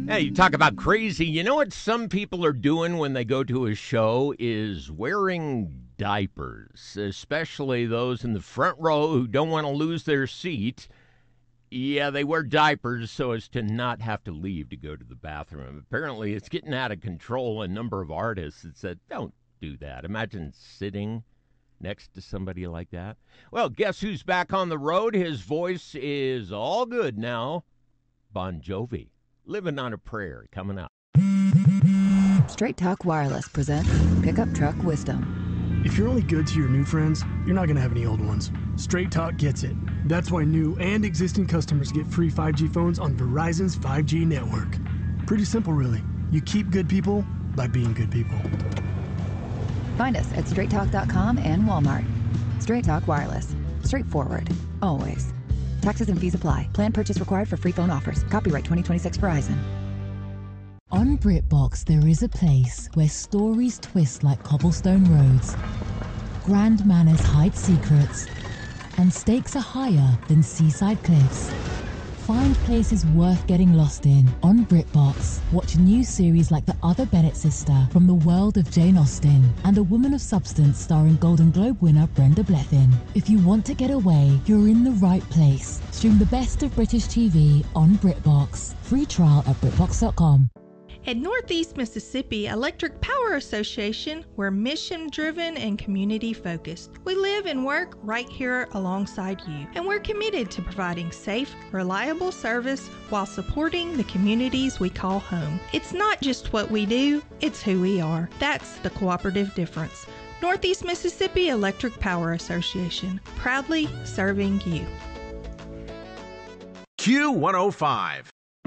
Hey, you talk about crazy. You know what some people are doing when they go to a show is wearing diapers, especially those in the front row who don't want to lose their seat. Yeah, they wear diapers so as to not have to leave to go to the bathroom. Apparently, it's getting out of control. A number of artists have said, don't do that. Imagine sitting next to somebody like that. Well, guess who's back on the road? His voice is all good now. Bon Jovi. Living on a Prayer, coming up. Straight Talk Wireless presents Pickup Truck Wisdom. If you're only good to your new friends, you're not going to have any old ones. Straight Talk gets it. That's why new and existing customers get free 5G phones on Verizon's 5G network. Pretty simple, really. You keep good people by being good people. Find us at straighttalk.com and Walmart. Straight Talk Wireless. Straightforward. Always. Taxes and fees apply. Plan purchase required for free phone offers. Copyright 2026 Verizon. On BritBox, there is a place where stories twist like cobblestone roads, grand manners hide secrets, and stakes are higher than seaside cliffs. Find places worth getting lost in on BritBox. Watch new series like The Other Bennett Sister from the world of Jane Austen and A Woman of Substance starring Golden Globe winner Brenda Blethyn. If you want to get away, you're in the right place. Stream the best of British TV on BritBox. Free trial at BritBox.com. At Northeast Mississippi Electric Power Association, we're mission-driven and community-focused. We live and work right here alongside you, and we're committed to providing safe, reliable service while supporting the communities we call home. It's not just what we do, it's who we are. That's the cooperative difference. Northeast Mississippi Electric Power Association, proudly serving you. Q105.